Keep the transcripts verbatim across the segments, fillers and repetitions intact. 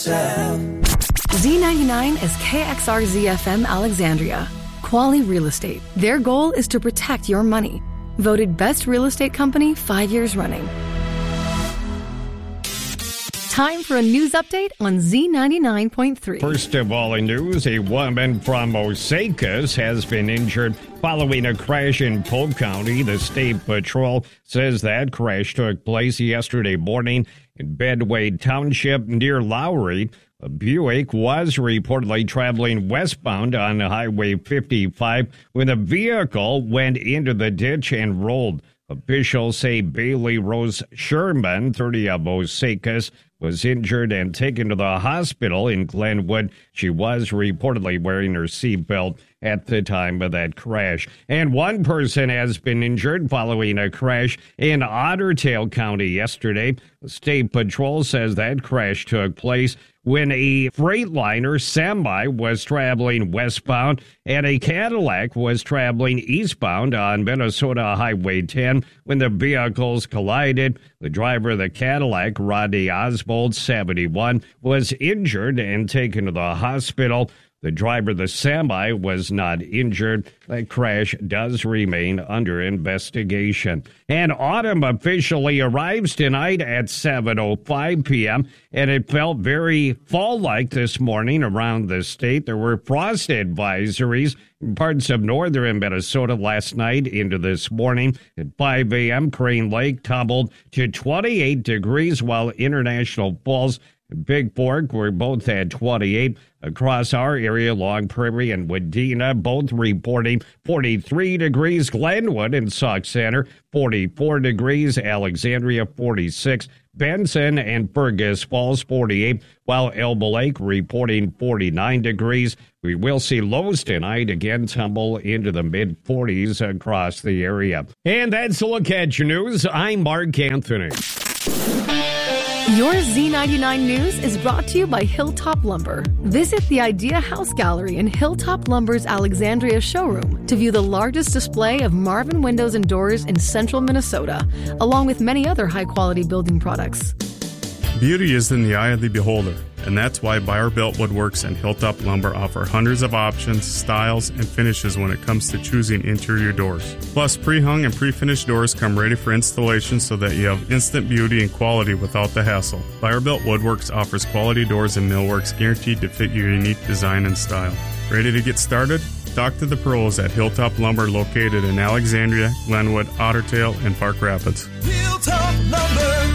Z ninety-nine is K X R Z F M Alexandria. Quality Real Estate. Their goal is to protect your money. Voted Best Real Estate Company five years running. Time for a news update on Z ninety-nine point three. First of all in news, a woman from Osakis has been injured following a crash in Polk County. The State Patrol says that crash took place yesterday morning in Bedway Township near Lowry. A Buick was reportedly traveling westbound on Highway fifty-five when the vehicle went into the ditch and rolled. Officials say Bailey Rose Sherman, thirty of Osakis, was injured and taken to the hospital in Glenwood. She was reportedly wearing her seatbelt at the time of that crash. And one person has been injured following a crash in Otter Tail County yesterday. The State Patrol says that crash took place when a Freightliner semi was traveling westbound and a Cadillac was traveling eastbound on Minnesota Highway ten when the vehicles collided. The driver of the Cadillac, Rodney Oswald, seventy-one, was injured and taken to the hospital. The driver of the semi was not injured. That crash does remain under investigation. And autumn officially arrives tonight at seven oh five p.m., and it felt very fall-like this morning around the state. There were frost advisories in parts of northern Minnesota last night into this morning. At five a.m., Crane Lake tumbled to twenty-eight degrees, while International Falls and Big Fork were both at twenty-eight. Across our area, Long Prairie and Wadena both reporting forty-three degrees. Glenwood and Sauk Center, forty-four degrees. Alexandria, forty-six. Benson and Fergus Falls, forty-eight. While Elbow Lake reporting forty-nine degrees. We will see lows tonight again tumble into the mid-forties across the area. And that's a look at your news. I'm Mark Anthony. Your Z ninety-nine News is brought to you by Hilltop Lumber. Visit the Idea House Gallery in Hilltop Lumber's Alexandria showroom to view the largest display of Marvin windows and doors in central Minnesota, along with many other high-quality building products. Beauty is in the eye of the beholder, and that's why Buyer-Built Woodworks and Hilltop Lumber offer hundreds of options, styles, and finishes when it comes to choosing interior doors. Plus, pre-hung and pre-finished doors come ready for installation so that you have instant beauty and quality without the hassle. Buyer-Built Woodworks offers quality doors and millworks guaranteed to fit your unique design and style. Ready to get started? Talk to the pros at Hilltop Lumber, located in Alexandria, Glenwood, Otter Tail, and Park Rapids. Hilltop Lumber.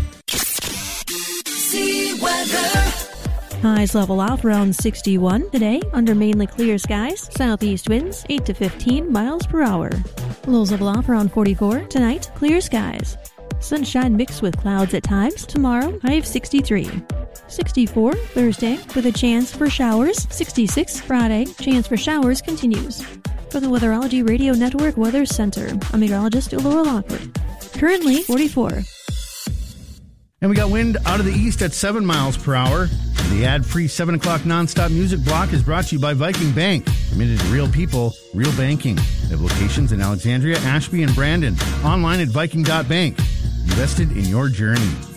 Highs level off around sixty-one today under mainly clear skies. Southeast winds eight to fifteen miles per hour. Lows level off around forty-four tonight. Clear skies. Sunshine mixed with clouds at times. Tomorrow, high of sixty-three. sixty-four Thursday with a chance for showers. sixty-six Friday, chance for showers continues. For the Weatherology Radio Network Weather Center, I'm meteorologist Laura Lockwood. Currently forty-four. And we got wind out of the east at seven miles per hour. The ad-free seven o'clock nonstop music block is brought to you by Viking Bank. Committed to real people, real banking. They have locations in Alexandria, Ashby, and Brandon. Online at viking dot bank. Invested in your journey.